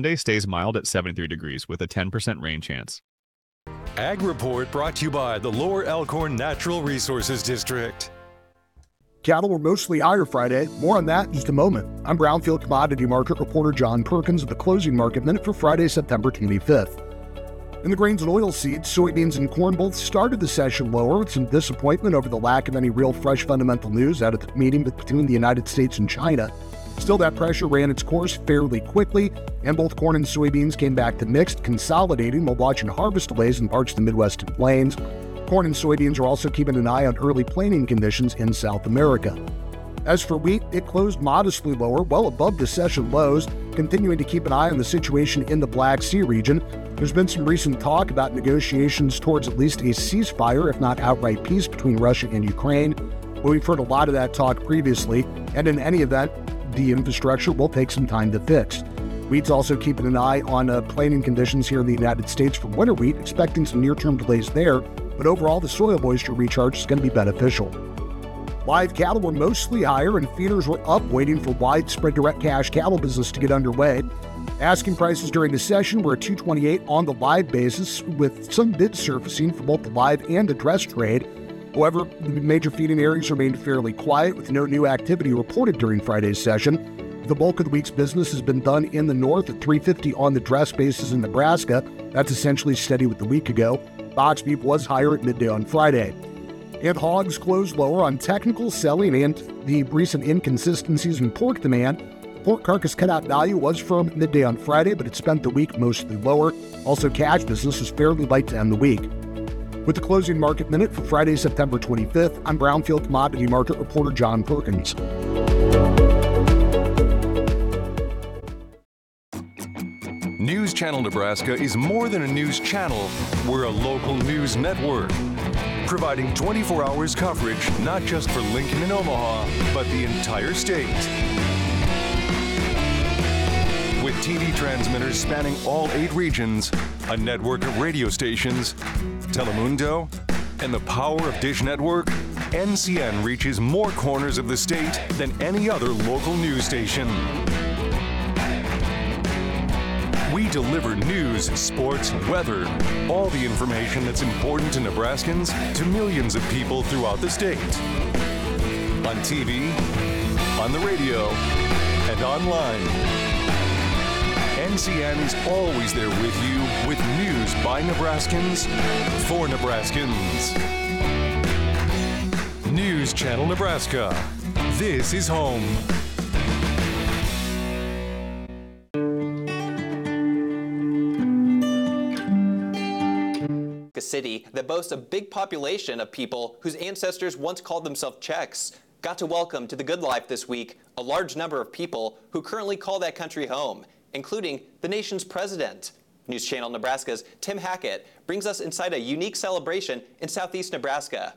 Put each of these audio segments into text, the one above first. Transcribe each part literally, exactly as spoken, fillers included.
Sunday stays mild at seventy-three degrees with a ten percent rain chance. Ag Report brought to you by the Lower Elkhorn Natural Resources District. Cattle were mostly higher Friday. More on that in just a moment. I'm Brownfield Commodity Market Reporter John Perkins with the closing market minute for Friday, September twenty-fifth. In the grains and oilseeds, soybeans and corn both started the session lower with some disappointment over the lack of any real fresh fundamental news out of the meeting between the United States and China. Still, that pressure ran its course fairly quickly, and both corn and soybeans came back to mixed, consolidating while watching harvest delays in parts of the Midwest and Plains. Corn and soybeans are also keeping an eye on early planting conditions in South America. As for wheat, it closed modestly lower, well above the session lows, continuing to keep an eye on the situation in the Black Sea region. There's been some recent talk about negotiations towards at least a ceasefire, if not outright peace, between Russia and Ukraine. But we've heard a lot of that talk previously, and in any event, the infrastructure will take some time to fix. Wheat's also keeping an eye on uh, planting conditions here in the United States for winter wheat, expecting some near-term delays there, but overall the soil moisture recharge is going to be beneficial. Live cattle were mostly higher and feeders were up, waiting for widespread direct cash cattle business to get underway. Asking prices during the session were at two twenty-eight on the live basis, with some bids surfacing for both the live and address trade. However, the major feeding areas remained fairly quiet, with no new activity reported during Friday's session. The bulk of the week's business has been done in the north at three fifty on the dress basis in Nebraska. That's essentially steady with the week ago. Box beef was higher at midday on Friday. And hogs closed lower on technical selling and the recent inconsistencies in pork demand. Pork carcass cutout value was firm at midday on Friday, but it spent the week mostly lower. Also, cash business was fairly light to end the week. With the closing market minute for Friday, September twenty-fifth, I'm Brownfield Commodity Market Reporter John Perkins. News Channel Nebraska is more than a news channel. We're a local news network, providing twenty-four hours coverage, not just for Lincoln and Omaha, but the entire state. With T V transmitters spanning all eight regions, a network of radio stations, Telemundo, and the power of Dish Network, N C N reaches more corners of the state than any other local news station. We deliver news, sports, weather, all the information that's important to Nebraskans to millions of people throughout the state. On T V, on the radio, and online. N C N is always there with you with news by Nebraskans for Nebraskans. News Channel Nebraska. This is home. A city that boasts a big population of people whose ancestors once called themselves Czechs got to welcome to the good life this week a large number of people who currently call that country home, including the nation's president. News Channel Nebraska's Tim Hackett brings us inside a unique celebration in southeast Nebraska.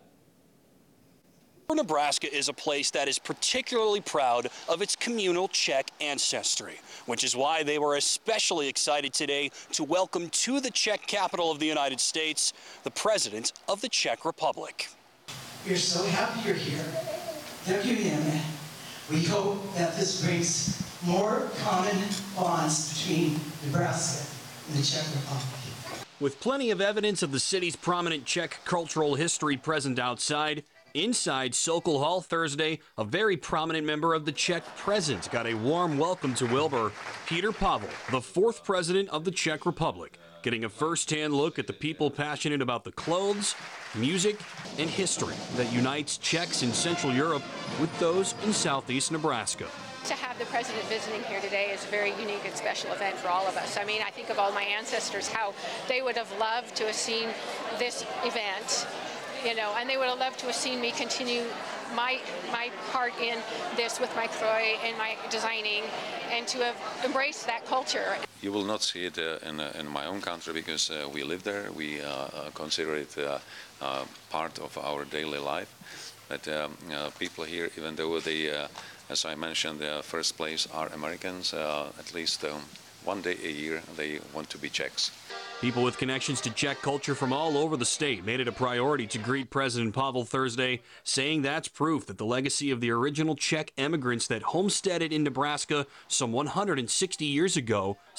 Nebraska is a place that is particularly proud of its communal Czech ancestry, which is why they were especially excited today to welcome to the Czech capital of the United States the President of the Czech Republic. We're so happy you're here. Děkujeme. We hope that this brings more common bonds between Nebraska and the Czech Republic. With plenty of evidence of the city's prominent Czech cultural history present outside, inside Sokol Hall Thursday, a very prominent member of the Czech presence got a warm welcome to Wilbur. Peter Pavel, the fourth president of the Czech Republic, getting a first-hand look at the people passionate about the clothes, music, and history that unites Czechs in Central Europe with those in southeast Nebraska. To have the president visiting here today is a very unique and special event for all of us. I mean, I think of all my ancestors, how they would have loved to have seen this event, you know, and they would have loved to have seen me continue my my part in this with my Croy and my designing, and to have embraced that culture. You will not see it uh, in, uh, in my own country because uh, we live there. We uh, uh, consider it uh, uh, part of our daily life. But um, uh, people here, even though they, uh, as I mentioned, the first place are Americans, uh, at least um, one day a year they want to be Czechs. People with connections to Czech culture from all over the state made it a priority to greet President Pavel Thursday, saying that's proof that the legacy of the original Czech immigrants that homesteaded in Nebraska some one hundred sixty years ago